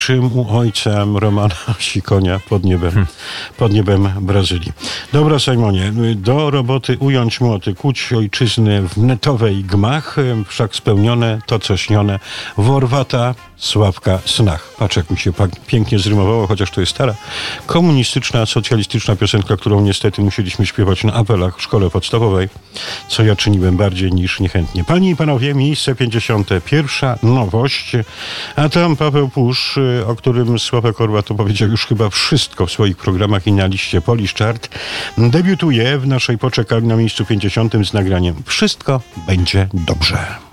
Czym u ojca Romana Sikonia pod niebem Brazylii. Dobra, Sejmonie, do roboty ująć młoty, kuć ojczyzny w netowej gmach, wszak spełnione to, co śnione, Worwata, Sławka, snach. Patrz, jak mi się pięknie zrymowało, chociaż to jest stara, komunistyczna, socjalistyczna piosenka, którą niestety musieliśmy śpiewać na apelach w szkole podstawowej, co ja czyniłem bardziej niż niechętnie. Panie i panowie, miejsce 51. Nowość, a tam Paweł Pusz, o którym Sławek Orła powiedział już chyba wszystko w swoich programach i na liście Polish Chart, debiutuje w naszej poczekalni na miejscu 50. z nagraniem Wszystko będzie dobrze.